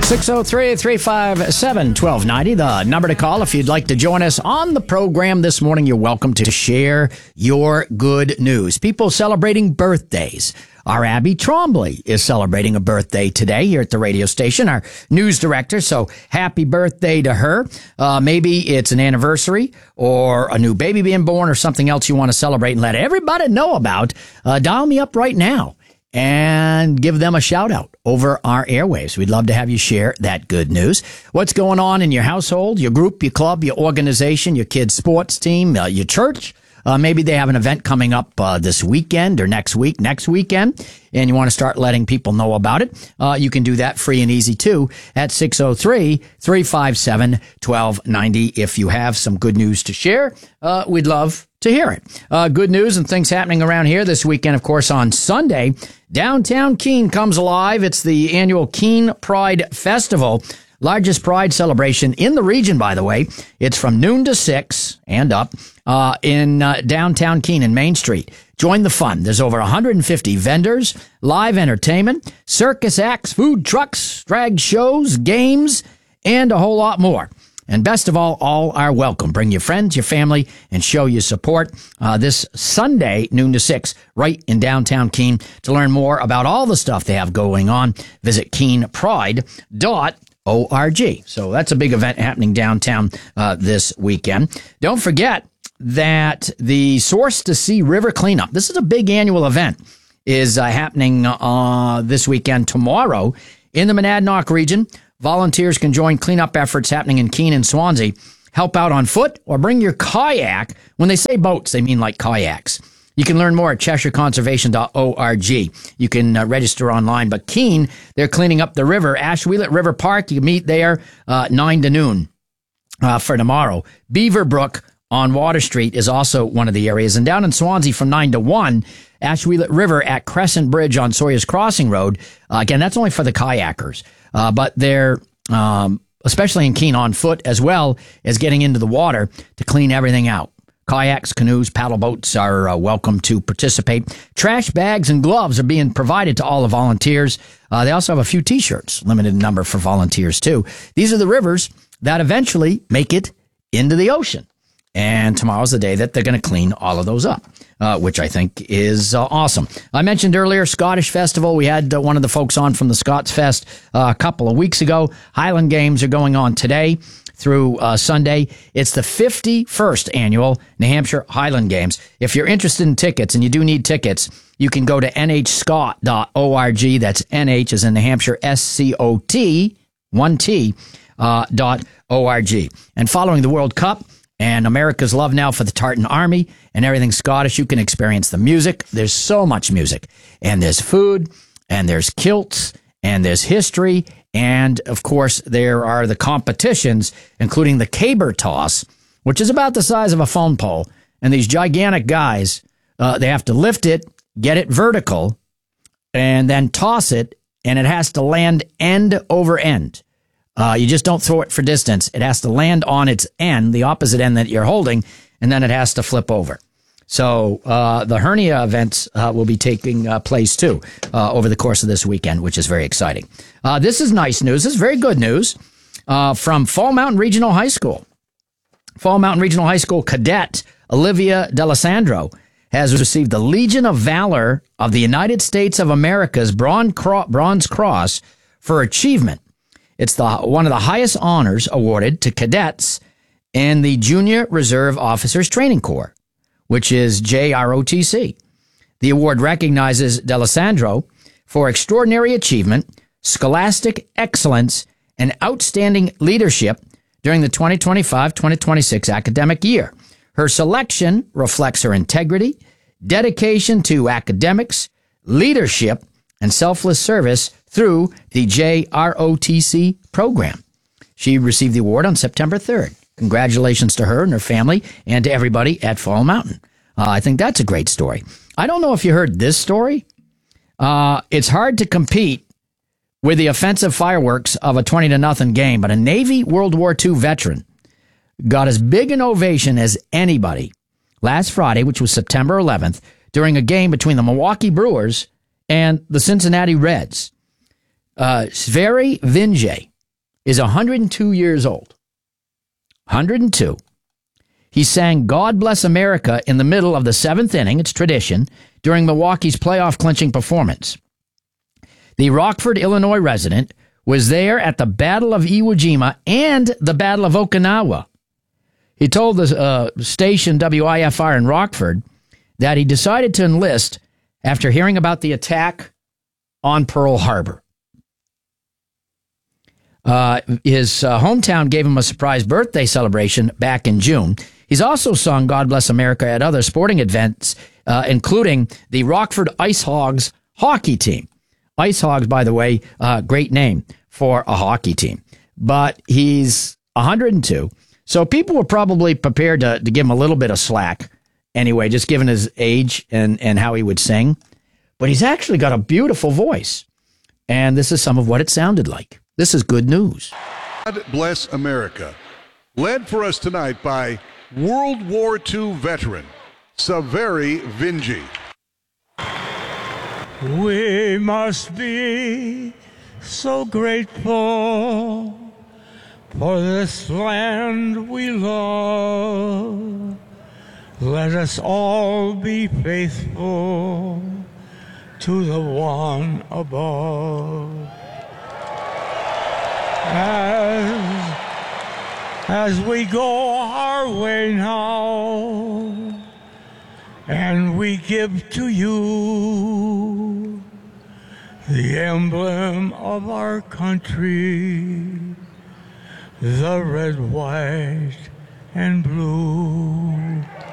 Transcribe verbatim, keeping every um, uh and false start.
six oh three, three five seven, one two nine oh, the number to call if you'd like to join us on the program this morning. You're welcome to share your good news. People celebrating birthdays. Our Abby Trombley is celebrating a birthday today here at the radio station, our news director. So happy birthday to her. Uh, maybe it's an anniversary or a new baby being born or something else you want to celebrate and let everybody know about. Uh, dial me up right now and give them a shout out over our airwaves. We'd love to have you share that good news. What's going on in your household, your group, your club, your organization, your kids' sports team, uh, your church? Uh, maybe they have an event coming up uh, this weekend or next week, next weekend, and you want to start letting people know about it. Uh, you can do that free and easy, too, at six oh three, three five seven, one two nine oh. If you have some good news to share, uh, we'd love to hear it. Uh, good news and things happening around here this weekend, of course, on Sunday. Downtown Keene comes alive. It's the annual Keene Pride Festival. Largest Pride celebration in the region, by the way. It's from noon to six and up uh, in uh, downtown Keene and Main Street. Join the fun. There's over one hundred fifty vendors, live entertainment, circus acts, food trucks, drag shows, games, and a whole lot more. And best of all, all are welcome. Bring your friends, your family, and show your support uh, this Sunday, noon to six, right in downtown Keene. To learn more about all the stuff they have going on, visit keene pride dot org. So that's a big event happening downtown uh, this weekend. Don't forget that the Source to Sea River Cleanup, this is a big annual event, is uh, happening uh, this weekend tomorrow in the Monadnock region. Volunteers can join cleanup efforts happening in Keene and Swansea. Help out on foot or bring your kayak. When they say boats, they mean like kayaks. You can learn more at cheshire conservation dot org. You can uh, register online. But Keene, they're cleaning up the river. Ashwheelet River Park, you meet there uh, nine to noon uh, for tomorrow. Beaverbrook on Water Street is also one of the areas. And down in Swansea from nine to one, Ashwheelet River at Crescent Bridge on Sawyer's Crossing Road. Uh, again, that's only for the kayakers. Uh, but they're, um, especially in Keene, on foot as well as getting into the water to clean everything out. Kayaks, canoes, paddle boats are uh, welcome to participate. Trash bags and gloves are being provided to all the volunteers. Uh, they also have a few T-shirts, limited number for volunteers too. These are the rivers that eventually make it into the ocean. And tomorrow's the day that they're going to clean all of those up, uh, which I think is uh, awesome. I mentioned earlier, Scottish Festival. We had uh, one of the folks on from the Scots Fest uh, a couple of weeks ago. Highland Games are going on today through uh, Sunday. It's the fifty-first annual New Hampshire Highland Games. If you're interested in tickets, and you do need tickets, you can go to n h scot dot org. That's N H as in New Hampshire, S C O T, one T, uh, dot org. And following the World Cup and America's love now for the Tartan Army and everything Scottish, you can experience the music. There's so much music. And there's food, and there's kilts, and there's history, and, of course, there are the competitions, including the caber toss, which is about the size of a phone pole. And these gigantic guys, uh, they have to lift it, get it vertical, and then toss it, and it has to land end over end. Uh, you just don't throw it for distance. It has to land on its end, the opposite end that you're holding, and then it has to flip over. So uh, the hernia events uh, will be taking uh, place, too, uh, over the course of this weekend, which is very exciting. Uh, this is nice news. This is very good news uh, from Fall Mountain Regional High School. Fall Mountain Regional High School cadet Olivia D'Alessandro has received the Legion of Valor of the United States of America's Bronze Cross for achievement. It's the one of the highest honors awarded to cadets in the Junior Reserve Officers Training Corps, which is J R O T C. The award recognizes D'Alessandro for extraordinary achievement, scholastic excellence, and outstanding leadership during the twenty twenty-five twenty twenty-six academic year. Her selection reflects her integrity, dedication to academics, leadership, and selfless service through the J R O T C program. She received the award on September third. Congratulations to her and her family and to everybody at Fall Mountain. Uh, I think that's a great story. I don't know if you heard this story. Uh, it's hard to compete with the offensive fireworks of a twenty to nothing game, but a Navy World War Two veteran got as big an ovation as anybody last Friday, which was September eleventh, during a game between the Milwaukee Brewers and the Cincinnati Reds. Uh, Sverre Vinge is one hundred two years old. one hundred two. He sang God Bless America in the middle of the seventh inning, it's tradition, during Milwaukee's playoff clinching performance. The Rockford, Illinois resident was there at the Battle of Iwo Jima and the Battle of Okinawa. He told the uh, station W I F R in Rockford that he decided to enlist after hearing about the attack on Pearl Harbor. Uh, his uh, hometown gave him a surprise birthday celebration back in June. He's also sung God Bless America at other sporting events, uh, including the Rockford Ice Hogs hockey team. Ice Hogs, by the way, uh, great name for a hockey team. But he's one hundred two. So people were probably prepared to, to give him a little bit of slack anyway, just given his age and, and how he would sing. But he's actually got a beautiful voice. And this is some of what it sounded like. This is good news. God Bless America. Led for us tonight by World War Two veteran, Saveri Vinji. We must be so grateful for this land we love. Let us all be faithful to the one above. As, as we go our way now, and we give to you the emblem of our country, the red, white, and blue.